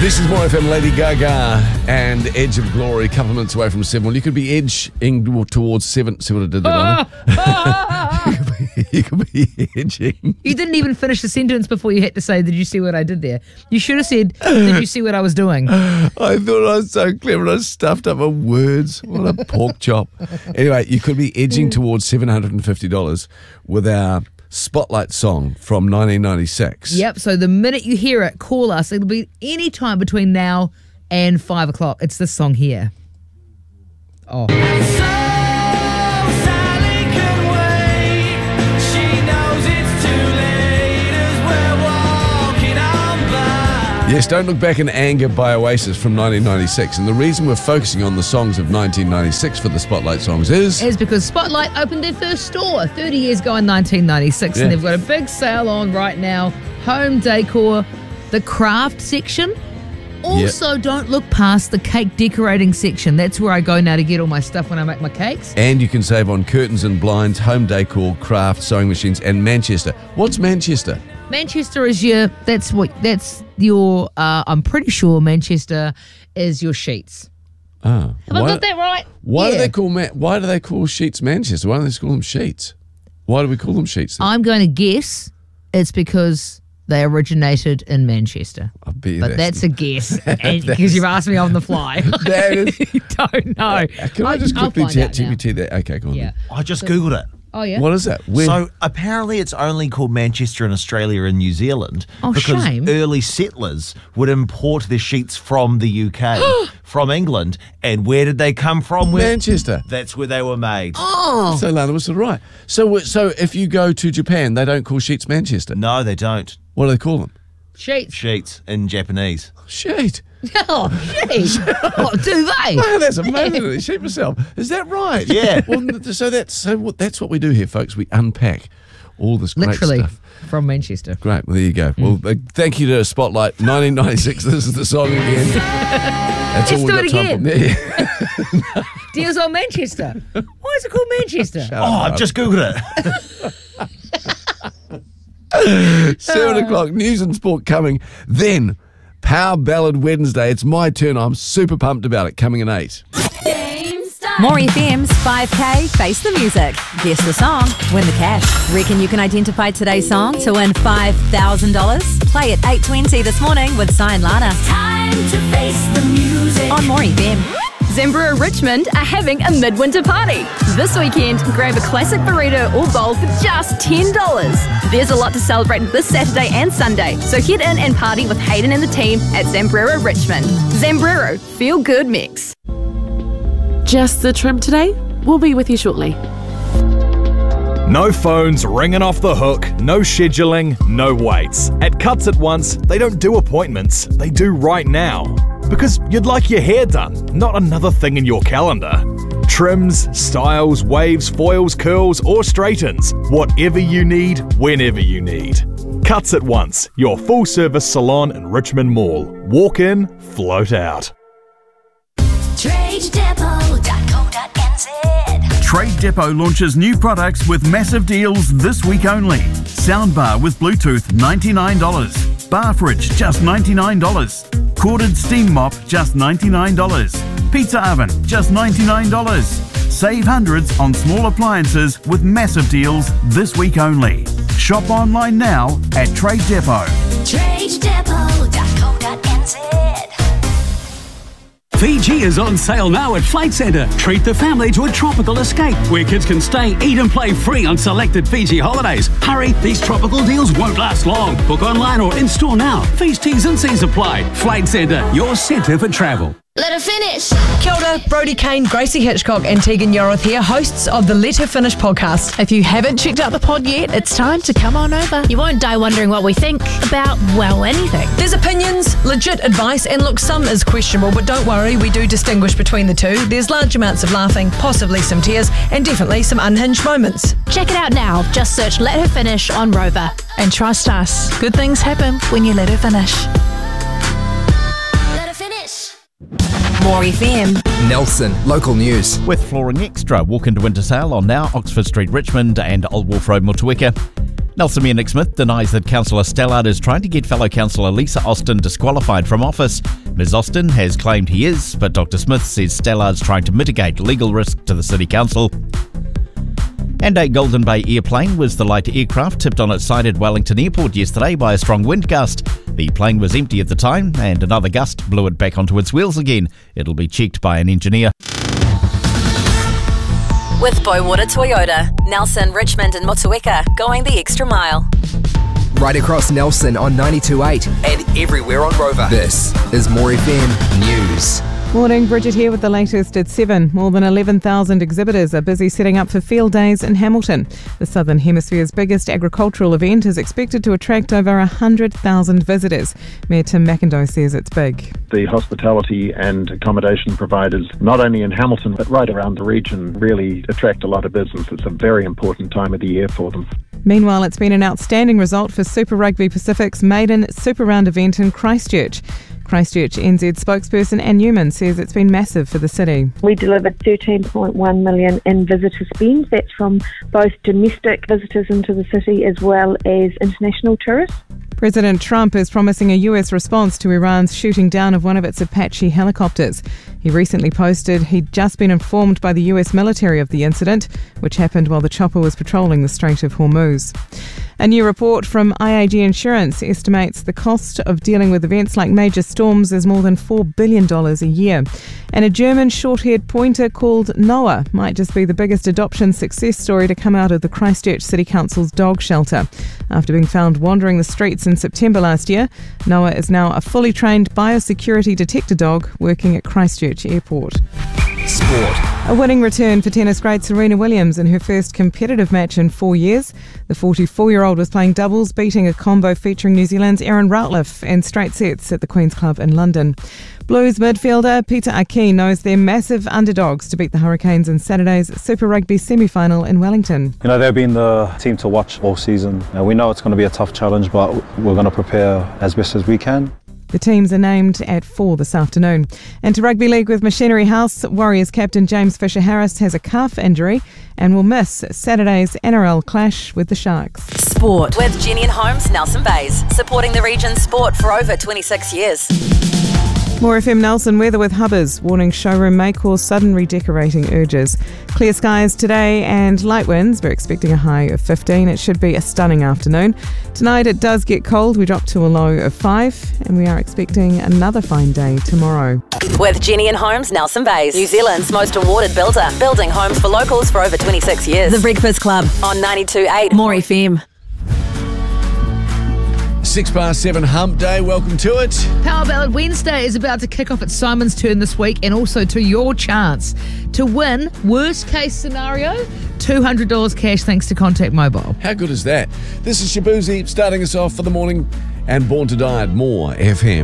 This is More FM, Lady Gaga and Edge of Glory, a couple of minutes away from 7. Well, you could be edging towards 7. See what I did there, Donna? You could be edging. You didn't even finish the sentence before you had to say, did you see what I did there? You should have said, did you see what I was doing? I thought I was so clever and I stuffed up my words. What a pork chop. Anyway, you could be edging towards $750 with our Spotlight song from 1996. Yep, so the minute you hear it, call us. It'll be any time between now and 5 o'clock. It's this song here. Oh. Yes, Don't Look Back in Anger by Oasis from 1996. And the reason we're focusing on the songs of 1996 for the Spotlight songs is because Spotlight opened their first store 30 years ago in 1996. And they've got a big sale on right now. Home decor, the craft section. Also, don't look past the cake decorating section. That's where I go now to get all my stuff when I make my cakes. And you can save on curtains and blinds, home decor, craft, sewing machines, and Manchester. What's Manchester? Manchester is I'm pretty sure Manchester is your sheets. Oh. Have I got that right? Why do they call sheets Manchester? Why don't they call them sheets? Why do we call them sheets then? I'm going to guess it's because they originated in Manchester. But that's a guess because you've asked me on the fly. That is, you don't know. Can I just quickly chat GPT that? Okay, go on. Yeah. I just Googled it. Oh, yeah? What is that? So apparently it's only called Manchester in Australia and New Zealand because shame. early settlers would import their sheets from the UK, from England. And where did they come from? Manchester. That's where they were made. Oh. So Lana was right. So if you go to Japan, they don't call sheets Manchester? No, they don't. What do they call them? Sheets. Sheets in Japanese. Sheet. Oh, sheet. What do they? Oh, that's amazing. Sheep myself. Is that right? Yeah. Well, that's what we do here, folks. We unpack all this great Literally stuff. from Manchester. Great. Well, there you go. Well, thank you to Spotlight 1996. This is the song again. That's Let's all do we've it got time for. Deals on Manchester. Why is it called Manchester? I've just Googled it. 7 o'clock, news and sport coming. Then, Power Ballad Wednesday. It's my turn. I'm super pumped about it. Coming at 8. More FM's 5K Face the Music. Guess the song, win the cash. Reckon you can identify today's song to win $5,000? Play at 8:20 this morning with Cy and Lana. Time to face the music. On More FM. Zambroura Richmond are having a midwinter party. This weekend, grab a classic burrito or bowl for just $10. There's a lot to celebrate this Saturday and Sunday, so head in and party with Hayden and the team at Zambroura Richmond. Zambroura, feel good mix. Just the trim today. We'll be with you shortly. No phones ringing off the hook, no scheduling, no waits. At Cuts at Once, they don't do appointments, they do right now. Because you'd like your hair done, not another thing in your calendar. Trims, styles, waves, foils, curls, or straightens. Whatever you need, whenever you need. Cuts at Once, your full-service salon in Richmond Mall. Walk in, float out. TradeDepot.co.nz. Trade Depot launches new products with massive deals this week only. Soundbar with Bluetooth, $99. Bar fridge, just $99. Corded steam mop, just $99. Pizza oven, just $99. Save hundreds on small appliances with massive deals this week only. Shop online now at Trade Depot. TradeDepot.co.nz. Fiji is on sale now at Flight Centre. Treat the family to a tropical escape where kids can stay, eat and play free on selected Fiji holidays. Hurry, these tropical deals won't last long. Book online or in-store now. Fees, T's and C's apply. Flight Centre, your centre for travel. Let her finish. Kia ora, Brodie Kane, Gracie Hitchcock and Tegan Yoroth here, hosts of the Let Her Finish podcast. If you haven't checked out the pod yet, it's time to come on over. You won't die wondering what we think about, well, anything. There's opinions, legit advice, and look, some is questionable, but don't worry, we do distinguish between the two. There's large amounts of laughing, possibly some tears, and definitely some unhinged moments. Check it out now. Just search Let Her Finish on Rover. And trust us, good things happen when you let her finish. Let her finish. More FM. Nelson, local news. With Flooring Extra, walk into winter sale on now Oxford Street, Richmond and Old Wolf Road, Motueka. Nelson Mayor Nick Smith denies that Councillor Stallard is trying to get fellow councillor Lisa Austin disqualified from office. Ms Austin has claimed he is, but Dr Smith says Stallard's trying to mitigate legal risk to the City Council. And a Golden Bay airplane was the light aircraft tipped on its side at Wellington Airport yesterday by a strong wind gust. The plane was empty at the time, and another gust blew it back onto its wheels again. It'll be checked by an engineer. With Boywater Toyota, Nelson, Richmond and Motueka going the extra mile. Right across Nelson on 92.8 and everywhere on Rover. This is More FM News. Morning, Bridget here with the latest at 7. More than 11,000 exhibitors are busy setting up for Field Days in Hamilton. The Southern Hemisphere's biggest agricultural event is expected to attract over 100,000 visitors. Mayor Tim McIndoe says it's big. The hospitality and accommodation providers, not only in Hamilton but right around the region, really attract a lot of business. It's a very important time of the year for them. Meanwhile, it's been an outstanding result for Super Rugby Pacific's maiden Super Round event in Christchurch. Christchurch NZ spokesperson Anne Newman says it's been massive for the city. We delivered 13.1 million in visitor spend. That's from both domestic visitors into the city as well as international tourists. President Trump is promising a US response to Iran's shooting down of one of its Apache helicopters. He recently posted he'd just been informed by the US military of the incident, which happened while the chopper was patrolling the Strait of Hormuz. A new report from IAG Insurance estimates the cost of dealing with events like major storms is more than $4 billion a year. And a German short-haired pointer called Noah might just be the biggest adoption success story to come out of the Christchurch City Council's dog shelter. After being found wandering the streets in September last year, Noah is now a fully trained biosecurity detector dog working at Christchurch Airport. Sport. A winning return for tennis great Serena Williams in her first competitive match in 4 years. The 44-year-old was playing doubles, beating a combo featuring New Zealand's Erin Routliffe in straight sets at the Queen's Club in London. Blues midfielder Peter Aki knows they're massive underdogs to beat the Hurricanes in Saturday's Super Rugby semi-final in Wellington. You know, they've been the team to watch all season. We know it's going to be a tough challenge, but we're going to prepare as best as we can. The teams are named at 4 this afternoon. And to Rugby League with Machinery House, Warriors captain James Fisher-Harris has a calf injury and will miss Saturday's NRL clash with the Sharks. Sport with Jenny and Holmes, Nelson Bays, supporting the region's sport for over 26 years. More FM Nelson weather with Hubbers, warning showroom may cause sudden redecorating urges. Clear skies today and light winds. We're expecting a high of 15. It should be a stunning afternoon. Tonight it does get cold. We drop to a low of 5 and we are expecting another fine day tomorrow. With Jenny and Holmes, Nelson Bays, New Zealand's most awarded builder, building homes for locals for over 26 years. The Breakfast Club on 92.8 More FM. 7:06, Hump Day. Welcome to it. Power Ballad Wednesday is about to kick off at Simon's turn this week, and also to your chance to win, worst case scenario, $200 cash thanks to Contact Mobile. How good is that? This is Shabuzi starting us off for the morning and Born to Die at More FM.